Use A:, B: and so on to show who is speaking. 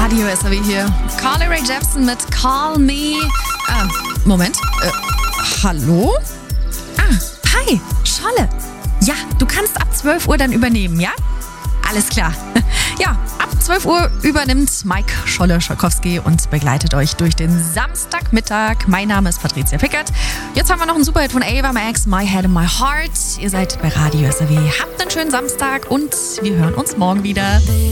A: Radio SAW hier. Carly Rae Jepsen mit Call Me. Moment. Hallo? Hi, Scholle. Ja, du kannst ab 12 Uhr dann übernehmen, ja? Alles klar. Ja, ab 12 Uhr übernimmt Mike Scholle-Scholkowski und begleitet euch durch den Samstagmittag. Mein Name ist Patricia Pickert. Jetzt haben wir noch einen Superhit von Ava Max, My Head and My Heart. Ihr seid bei Radio SAW. Habt einen schönen Samstag und wir hören uns morgen wieder.